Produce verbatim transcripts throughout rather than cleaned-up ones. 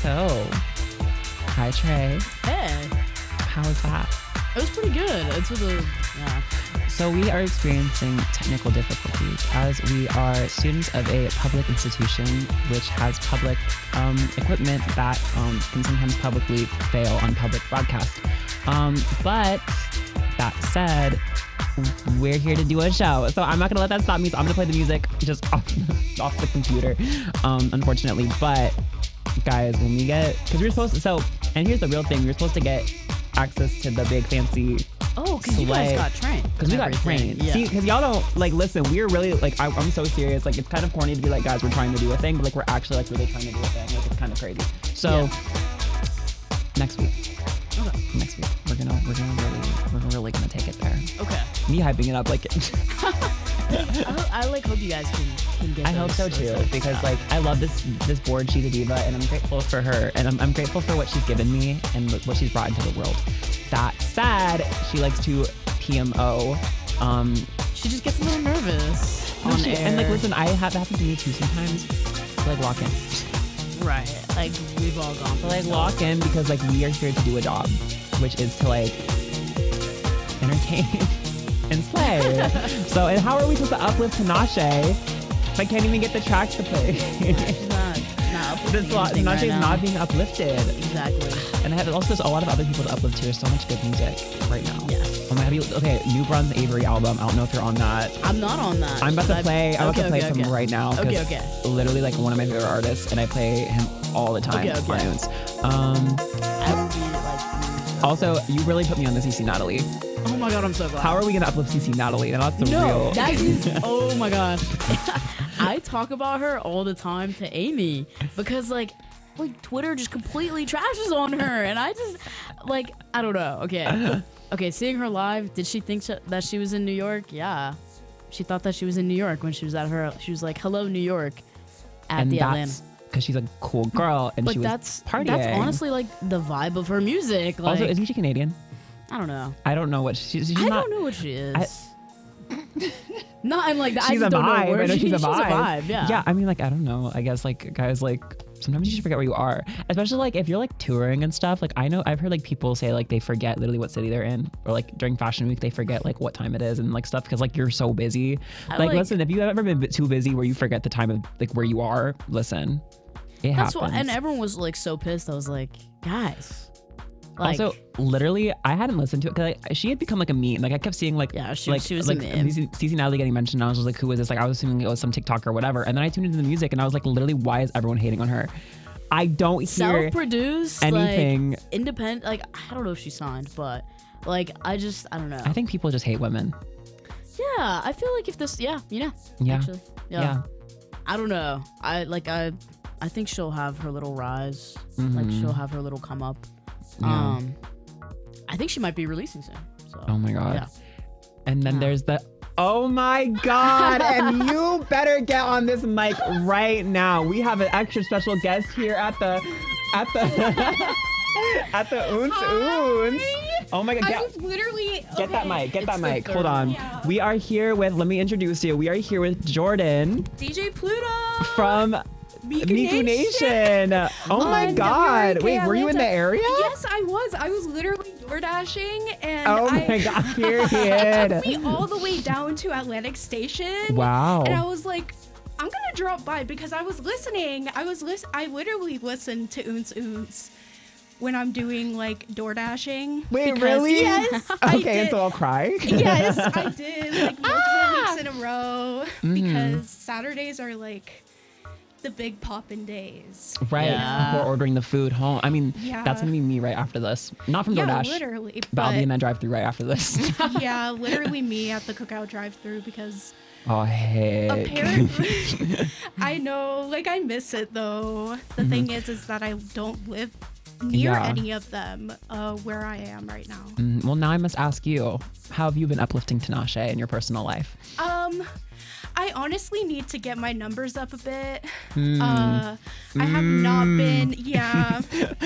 So, hi Trey. Hey. How was that? It was pretty good. It's with a, yeah. So we are experiencing technical difficulties as we are students of a public institution which has public um, equipment that um, can sometimes publicly fail on public broadcast. Um, but that said, we're here to do a show. So I'm not gonna let that stop me. So I'm gonna play the music just off, off the computer, um, unfortunately. But guys, when we get, because we're supposed to, so, and here's the real thing, we're supposed to get access to the big fancy Oh, because you guys got trained. Because we got trained. Yeah. See, because y'all don't, like, listen, we're really, like, I, I'm so serious. Like, it's kind of corny to be like, guys, we're trying to do a thing, but, like, we're actually, like, really trying to do a thing. Like, it's kind of crazy. So, yeah. next week. Okay. Next week, we're gonna, we're gonna really, we're really gonna take it there. Okay. Me hyping it up, like, I, I, like, hope you guys can, can get I hope so, those, too, those, because, yeah. like, I love this, this board, She's a Diva, and I'm grateful for her, and I'm, I'm grateful for what she's given me and what she's brought into the world. That said, she likes to P M O. Um, she just gets a little nervous no, on she, air. And like, listen, I have that happen to me too sometimes. So, like, lock in. Right. Like, we've all gone. So, like, lock in because, like, we are here to do a job, which is to, like, entertain and slay. So, and how are we supposed to uplift Tinashe if I can't even get the tracks to play? She's not, not uplifting This lot, anything Tinashe right is now. not being uplifted. Exactly. And I have also a lot of other people to uplift too. There's so much good music right now. Yes. Um, have you, okay, New Bronze Avery album. I don't know if you're on that. I'm not on that. I'm about to I've- play. I'm okay, about to play okay, some okay. right now. 'cause Okay, okay. Literally, like, one of my favorite artists, and I play him all the time. Okay, okay. on iTunes. Um, I would be like. also, you really put me on the C C Natalie. Oh my god, I'm so glad. How are we gonna uplift C C Natalie? That's the No, real. that is. Oh my god. I talk about her all the time to Amy because like, like Twitter just completely trashes on her, and I just like I don't know. Okay, okay. Seeing her live, did she think sh- that she was in New York? Yeah, she thought that she was in New York when she was at her. She was like, "Hello, New York," at and the that's Atlanta. because she's a cool girl, and But she was that's partying. that's honestly like the vibe of her music. Like, also, isn't she Canadian? I don't know. I don't know what she, she's I not. don't know what she is. I- Not in like that. I She's just a don't vibe. know where I know she, she's a vibe. Yeah. Yeah, I mean, like, I don't know. I guess, like, guys, like, sometimes you just forget where you are. Especially, like, if you're, like, touring and stuff. Like, I know, I've heard, like, people say, like, they forget literally what city they're in. Or, like, during Fashion Week, they forget, like, what time it is and, like, stuff. Because, like, you're so busy. I Like, like- listen, if you've ever been too busy where you forget the time of, like, where you are, listen. It That's happens. what, and everyone was like so pissed. I was like, guys. Like, also, literally, I hadn't listened to it because she had become like a meme. Like I kept seeing like, Yeah, she- like, she was a like meme. Cece Natalie getting mentioned. And I was just like, who is this? Like I was assuming it was some TikToker or whatever. And then I tuned into the music and I was like, literally, why is everyone hating on her? I don't hear self-produced, anything. like, independent. Like I don't know if she signed, but like I just I don't know. I think people just hate women. Yeah, I feel like if this, yeah, you know, Yeah. actually, yeah. Yeah. I don't know. I like I, I think she'll have her little rise. Like Mhm. she'll have her little come up. Yeah. Um, I think she might be releasing soon. So. Oh my god. Yeah. And then Yeah. there's the. Oh my god! And you better get on this mic right now. We have an extra special guest here at the, at the, at the Oons Oons. Oh my god! I Get, was literally get that okay. mic. Get that It's the mic. third Hold on. one. Yeah. We are here with. Let me introduce you. We are here with Jordan D J Pluto from Miku Miku Nation. Nation. Oh my On god! W R K Wait, were you in the Atlanta. area? Yes, I was. I was literally door dashing, and Oh I, my god! it Period. took me all the way down to Atlantic Station. Wow. And I was like, I'm gonna drop by because I was listening. I was lis- I literally listen to Oons Oons when I'm doing like door dashing. Wait, because- really? Yes. I Okay, and did. so I'll cry. Yes, I did like multiple weeks in a row Mhm. because Saturdays are like the big poppin' days. Right. Yeah. We're ordering the food home. I mean, Yeah. that's gonna be me right after this. Not from Yeah, DoorDash. literally. But I'll be But in that drive-through right after this. yeah, literally me at the cookout drive-through because Oh heck. apparently I know, like I miss it though. The thing is, is that I don't live near Yeah. any of them uh, where I am right now. Mm, well, now I must ask you, how have you been uplifting Tinashe in your personal life? Um, I honestly need to get my numbers up a bit. Mm. Uh, I have not Mm. been, yeah,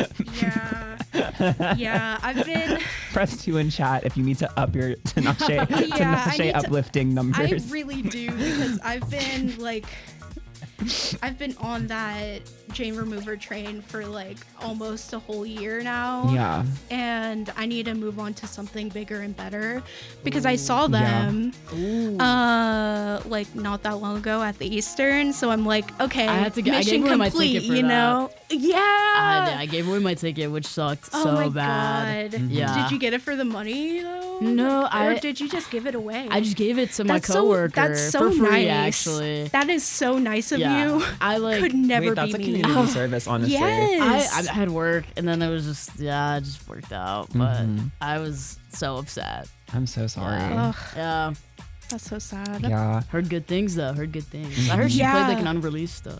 yeah, yeah. I've been. Press two in chat if you need to up your Tinashe, Yeah, I Tinashe need to- uplifting I numbers. really do because I've been like I've been on that Jane Remover train for like almost a whole year now. Yeah. And I need to move on to something bigger and better because I saw Yeah. them Ooh. uh like not that long ago at the Eastern. So I'm like, okay, I had to get- I mission gave away my complete, ticket for you that. know? Yeah. I, I gave away my ticket, which sucked oh so my bad. god. Yeah. Did you get it for the money though? No, or I- did you just give it away? I just gave it to my That's so- coworker that's so for free, nice. actually. That is so nice of Yeah. you. I like. Could never Wait, that's a be me. community service, honestly. Yes. I, I had work, and then it was just yeah, it just worked out. But Mhm. I was so upset. I'm so sorry. Yeah. Ugh, Yeah, that's so sad. Yeah. heard good things though. Heard good things. I heard she played like Yeah. an unreleased stuff.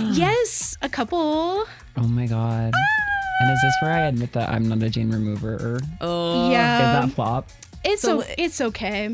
Yes, a couple. Oh my god. And is this where I admit that I'm not a Jane Remover? Oh Yeah. Is that flop? It's So- o- it's okay.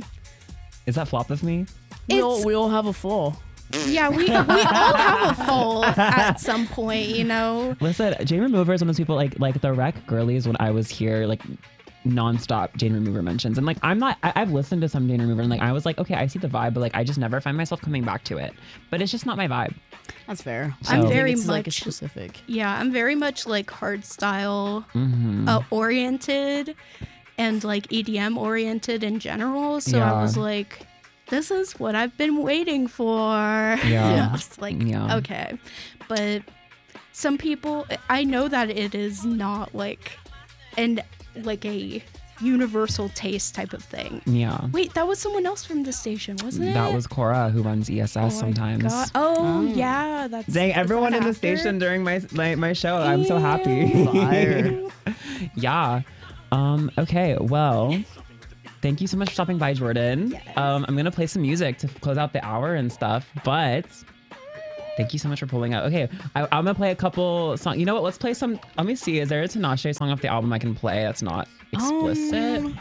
Is that flop of me? We all, It's- we all have a flaw. Yeah, we we all have a fall at some point, you know. Listen, Jane Remover is one of those people like like the rec girlies when I was here, like nonstop Jane Remover mentions. And like I'm not I, I've listened to some Jane Remover and like I was like, okay, I see the vibe, but like I just never find myself coming back to it. But it's just not my vibe. That's fair. I'm I think very it's like a much- specific. Yeah, I'm very much like hard style Mm-hmm. uh, oriented and like E D M oriented in general. So Yeah. I was like, this is what I've been waiting for. Yeah. It's like, Yeah. okay. But some people, I know that it is not like an like a universal taste type of thing. Yeah. Wait, that was someone else from the station, wasn't it? That was Cora who runs E S S Oh my sometimes. God. Oh, yeah, that's Dang, is everyone that in the after? station during my my, my show. I'm so happy. Fire. Yeah. Um, okay, well, thank you so much for stopping by, Jordan. Yes. Um, I'm gonna play some music to close out the hour and stuff, but thank you so much for pulling out. Okay, I, I'm gonna play a couple songs. You know what? Let's play some. Let me see. Is there a Tinashe song off the album I can play that's not explicit? Um,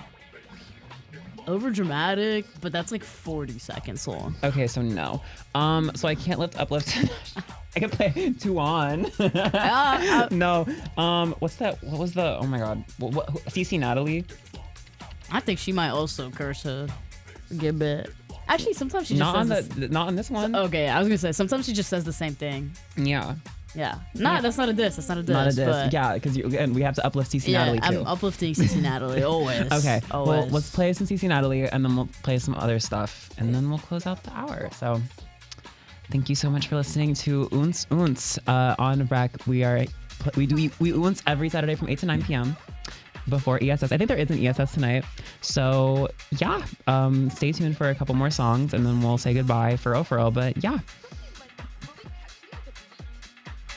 Over dramatic, but that's like forty seconds long. Okay, so no. Um, so I can't lift uplift. I can play two on. uh, No. Um, what's that? What was the? Oh my God. What? what Cece Natalie? I think she might also curse her a good bit. Actually, sometimes she just Not on says the. Not on this one. this- Okay, I was gonna say sometimes she just says the same thing. Yeah. Yeah, nah, that's not a diss. That's not a diss. Not a diss. But Yeah, because again, we have to uplift Cece yeah, Natalie too. I'm uplifting Cece Natalie always. Okay. always. Well, let's play some Cece Natalie, and then we'll play some other stuff, and then we'll close out the hour. So, thank you so much for listening to Unz Unz uh, on Rec. We are we do we, we Unz every Saturday from eight to nine p.m. before E S S. I think there is an E S S tonight. So yeah, um, stay tuned for a couple more songs, and then we'll say goodbye for O for O. But yeah.